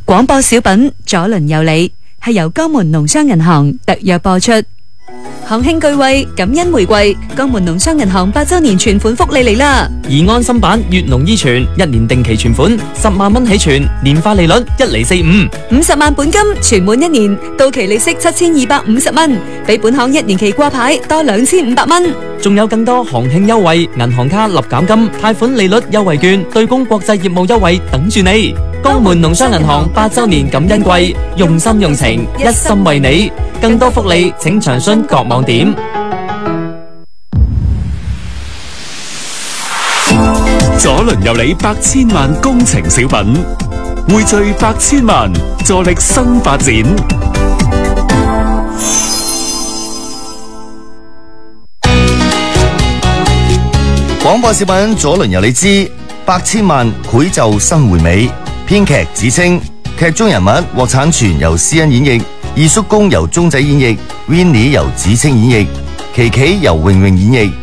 廣播小品左鄰右里係由江門農商銀行特約播出。行慶巨惠，感恩回饋，江門農商銀行8周年存款福利嚟啦！ 而安心版粵農依存1年定期存款10萬蚊起存，年化利率1厘45，50 萬本金存滿1年，到期利息7250蚊，比本行1年期掛牌多2500蚊。 仲有更多行慶優惠，銀行卡立減金、貸款利率優惠券、對公國際業務優惠等住你。江門農商銀行8周年感恩季，用心用情，一心為你。更多福利請詳詢各網點。 左鄰右里百千萬工程小品，匯聚百千萬，助力新發展。 廣播小品左鄰右里之百千萬繪就新回味，編劇子清，劇中人物獲產權由施恩演繹，二叔公由鐘仔演繹， Winnie 由子清演繹，琪琪由穎穎演繹。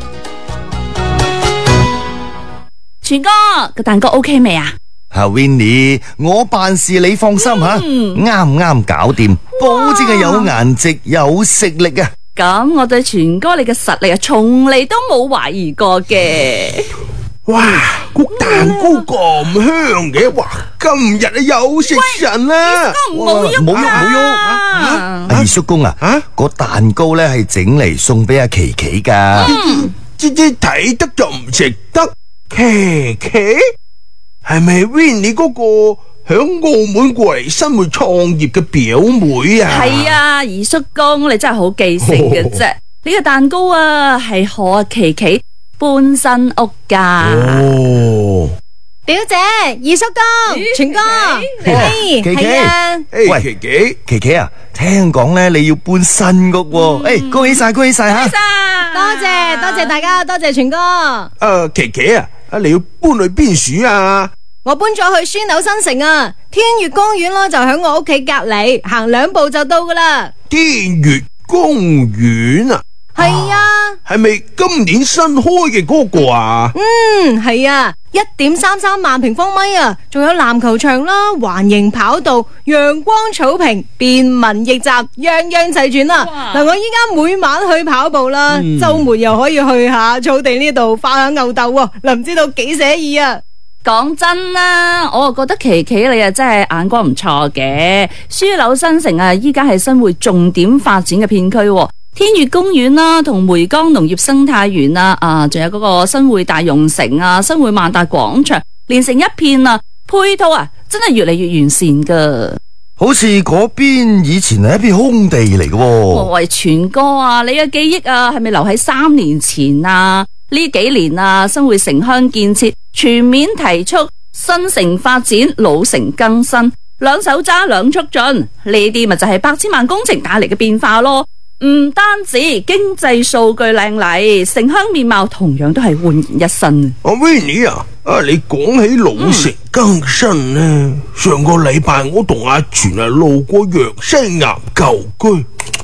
全哥個蛋糕 OK 未啊 ？Winnie， 我辦事你放心吓，啱搞掂，保證係有顏值有食力啊！ 咁我對全哥你嘅實力啊，從嚟都冇懷疑過嘅。 哇，個蛋糕咁香嘅，哇！今日啊有食神啦！ 冇喐二叔公啊，個蛋糕咧係整嚟送俾阿琪琪噶， 睇得就唔食得。琪琪係咪 Winnie 嗰個響澳門過嚟生活創業嘅表妹啊？ 係啊，二叔公你真係好記性嘅啫。呢個蛋糕啊係賀阿琪琪搬新屋噶。 哦， 表姐、二叔公、全哥， 琪琪， 係啊， 喂，琪琪啊，聽講咧你要搬新屋喎，恭喜晒吓！ 多謝大家，多謝全哥。 琪琪啊，你要搬去邊處啊？ 我搬咗去樞紐新城啊，天悅公園咯，就喺我屋企隔籬，行2步就到噶啦。 天悅公園啊？ 係啊， 係咪今年新開嘅嗰個啊？ 係啊，1.33萬平方米啊，仲有籃球場啦、環形跑道、陽光草坪、便民驛站，樣樣齊全啦。嗱，我依家每晚去跑步啦，周末又可以去下草地呢度發下吽哣喎，唔知道幾寫意啊！ 講真啦，我覺得琪琪你啊真係眼光唔錯嘅。樞紐新城啊，依家係新會重點發展嘅片區，天悅公園啦，同梅江農業生態園啦，仲有嗰個新會大榕城啊，新會萬達廣場連成一片啊，配套啊真係越嚟越完善噶。 好似嗰邊以前係一片空地嚟嘅。 喂，全哥啊，你嘅記憶啊係咪留喺3年前啊？呢幾年啊，新會城鄉建設全面提速，新城發展，老城更新，兩手揸兩促進，呢啲咪就係百千萬工程帶嚟嘅變化咯。唔單止經濟數據靚麗，城鄉面貌同樣都係煥然一新。 阿 Winnie 啊，你講起老城更新呢，上個禮拜我同阿全路過楊西岩舊居。